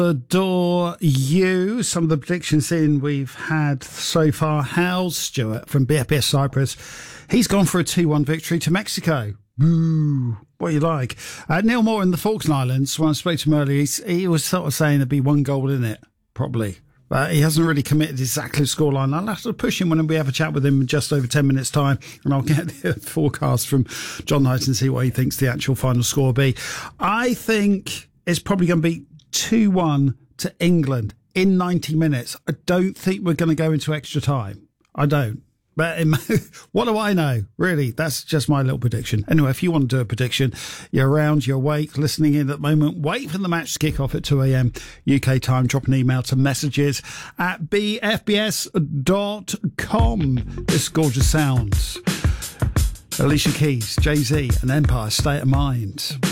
Adore you. Some of the predictions we've had so far. Hal Stewart from BFBS Cyprus. He's gone for a 2-1 victory to Mexico. Woo. What do you like? Neil Moore in the Falkland Islands, when I spoke to him earlier, he was sort of saying there'd be one goal in it, probably. But he hasn't really committed exactly the scoreline. I'll have to push him when we have a chat with him in just over 10 minutes' time, and I'll get the forecast from John Knight and see what he thinks the actual final score will be. I think it's probably going to be 2-1 to England in 90 minutes. I don't think we're going to go into extra time. I don't. But what do I know? Really, that's just my little prediction. Anyway, if you want to do a prediction, you're around, you're awake, listening in at the moment, wait for the match to kick off at 2 a.m. UK time. Drop an email to messages@bfbs.com. This gorgeous sounds. Alicia Keys, Jay-Z and Empire, State of Mind.